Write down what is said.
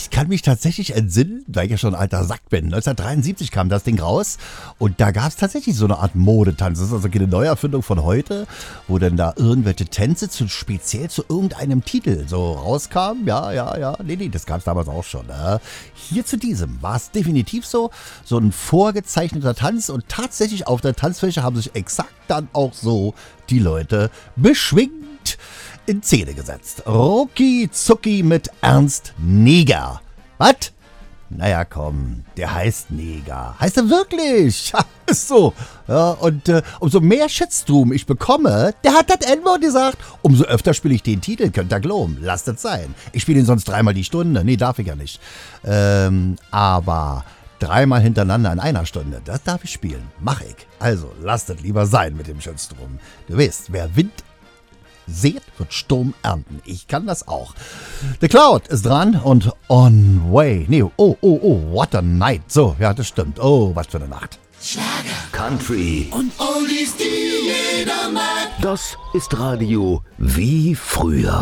Ich kann mich tatsächlich entsinnen, weil ich ja schon ein alter Sack bin. 1973 kam das Ding raus und da gab es tatsächlich so eine Art Modetanz. Das ist also keine Neuerfindung von heute, wo dann da irgendwelche Tänze speziell zu irgendeinem Titel so rauskamen. Ja. Nee, das gab es damals auch schon. Hier zu diesem war es definitiv so ein vorgezeichneter Tanz und tatsächlich auf der Tanzfläche haben sich exakt dann auch so die Leute beschwingt in Szene gesetzt. Rucki Zucki mit Ernst Neger. Was? Naja, komm, der heißt Neger. Heißt er wirklich? Ja, ist so. Ja, und umso mehr Shitstorm ich bekomme, der hat das N-Wort gesagt, umso öfter spiele ich den Titel, könnt ihr glauben. Lasst es sein. Ich spiele ihn sonst 3-mal die Stunde. Nee, darf ich ja nicht. Aber 3-mal hintereinander in einer Stunde, das darf ich spielen. Mach ich. Also, lasst es lieber sein mit dem Shitstorm. Du weißt, wer Wind seht, wird Sturm ernten. Ich kann das auch. The Cloud ist dran und On Way. Nee, oh, what a night. So, ja, das stimmt. Oh, was für eine Nacht. Schlager, Country und Oldies, die jeder mag. Das ist Radio wie früher.